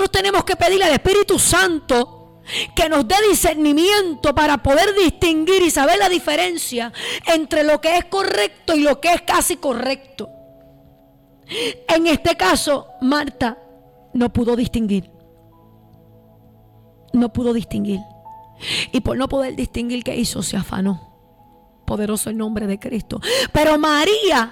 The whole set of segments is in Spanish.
nosotros tenemos que pedirle al Espíritu Santo que nos dé discernimiento para poder distinguir y saber la diferencia entre lo que es correcto y lo que es casi correcto. En este caso, Marta no pudo distinguir. No pudo distinguir. Y por no poder distinguir, ¿qué hizo? Se afanó. Poderoso el nombre de Cristo. Pero María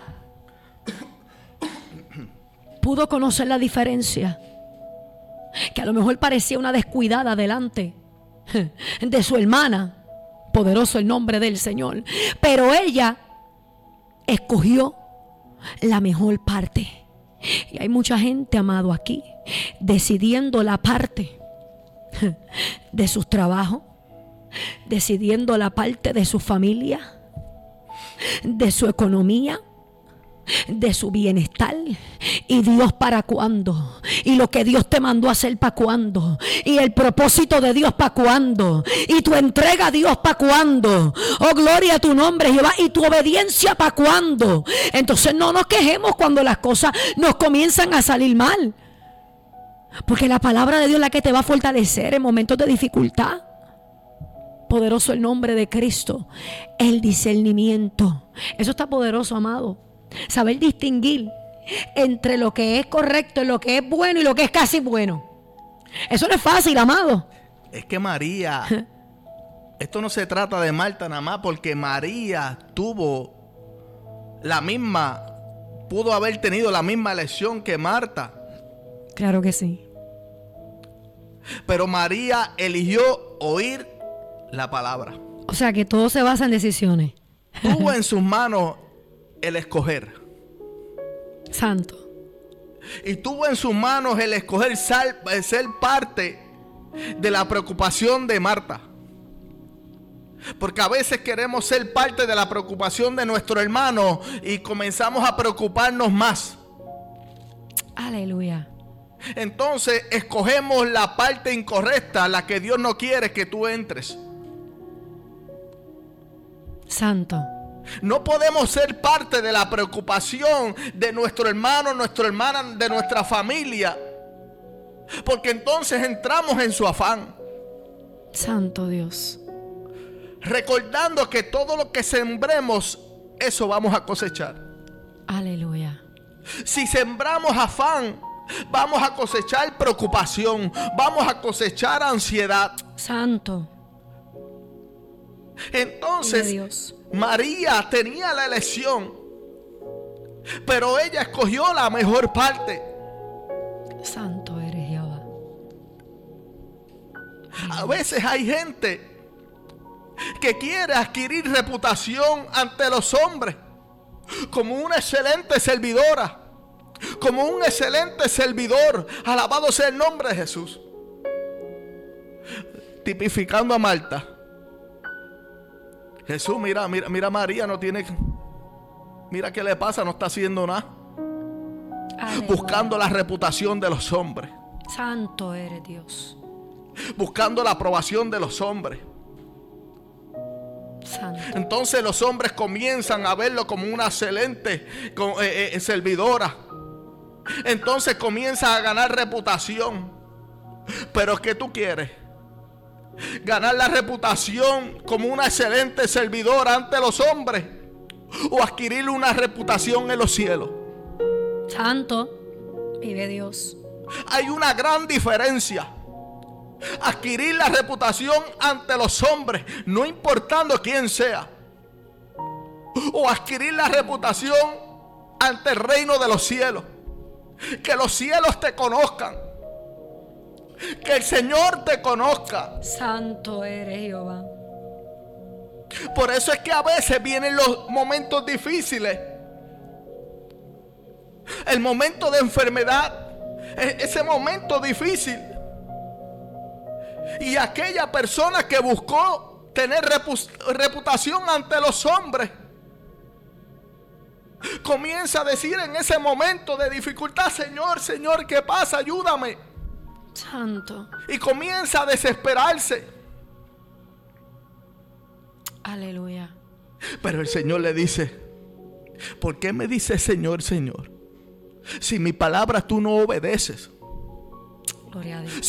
pudo conocer la diferencia, que a lo mejor parecía una descuidada delante de su hermana. Poderoso el nombre del Señor. Pero ella escogió la mejor parte. Y hay mucha gente, amado, aquí decidiendo la parte de sus trabajos, decidiendo la parte de su familia, de su economía, de su bienestar. Y Dios, ¿para cuándo? Y lo que Dios te mandó a hacer, ¿para cuándo? Y el propósito de Dios, ¿para cuándo? Y tu entrega a Dios, ¿para cuándo? Oh, gloria a tu nombre, Jehová. Y tu obediencia, ¿para cuándo? Entonces no nos quejemos cuando las cosas nos comienzan a salir mal, porque la palabra de Dios es la que te va a fortalecer en momentos de dificultad. Poderoso el nombre de Cristo. El discernimiento. Eso está poderoso, amado. Saber distinguir entre lo que es correcto y lo que es bueno y lo que es casi bueno. Eso no es fácil, amado. Es que María, esto no se trata de Marta nada más, porque María tuvo la misma, pudo haber tenido la misma elección que Marta. Claro que sí. Pero María eligió oír la palabra. O sea que todo se basa en decisiones. Tuvo en sus manos el escoger. Santo. Y tuvo en sus manos el escoger ser parte de la preocupación de Marta. Porque a veces queremos ser parte de la preocupación de nuestro hermano y comenzamos a preocuparnos más. Aleluya. Entonces escogemos la parte incorrecta, la que Dios no quiere que tú entres. Santo. No podemos ser parte de la preocupación de nuestro hermano, nuestra hermana, de nuestra familia, porque entonces entramos en su afán. Santo Dios. Recordando que todo lo que sembremos, eso vamos a cosechar. Aleluya. Si sembramos afán, vamos a cosechar preocupación, vamos a cosechar ansiedad. Santo. Entonces, Dios. María tenía la elección, pero ella escogió la mejor parte. Santo eres, Jehová. A veces hay gente que quiere adquirir reputación ante los hombres como una excelente servidora, como un excelente servidor. Alabado sea el nombre de Jesús. Tipificando a Marta. Jesús, mira a María, no tiene, mira qué le pasa, no está haciendo nada. Aleluya. Buscando la reputación de los hombres. Santo eres Dios. Buscando la aprobación de los hombres. Santo. Entonces los hombres comienzan a verlo como una excelente servidora. Entonces comienza a ganar reputación. Pero ¿qué tú quieres? ¿Ganar la reputación como una excelente servidora ante los hombres, o adquirir una reputación en los cielos? Santo, vive Dios. Hay una gran diferencia. Adquirir la reputación ante los hombres, no importando quién sea, o adquirir la reputación ante el reino de los cielos. Que los cielos te conozcan, que el Señor te conozca. Santo eres, Jehová. Por eso es que a veces vienen los momentos difíciles. El momento de enfermedad, ese momento difícil. Y aquella persona que buscó tener reputación ante los hombres, comienza a decir en ese momento de dificultad: Señor, Señor, ¿qué pasa? Ayúdame. Santo. Y comienza a desesperarse. Aleluya. Pero el Señor le dice: ¿por qué me dices Señor, Señor, si mi palabra tú no obedeces? Gloria a Dios.